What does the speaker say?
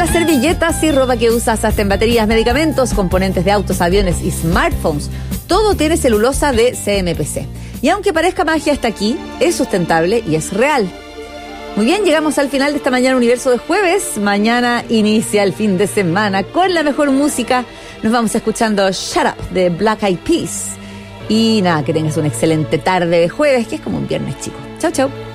servilletas y ropa que usas, hasta en baterías, medicamentos, componentes de autos, aviones y smartphones. Todo tiene celulosa de CMPC. Y aunque parezca magia, hasta aquí, es sustentable y es real. Muy bien, llegamos al final de esta Mañana Universo de jueves. Mañana inicia el fin de semana con la mejor música. Nos vamos escuchando Shut Up de Black Eyed Peas. Y nada, que tengas una excelente tarde de jueves, que es como un viernes chico. Chau, chau.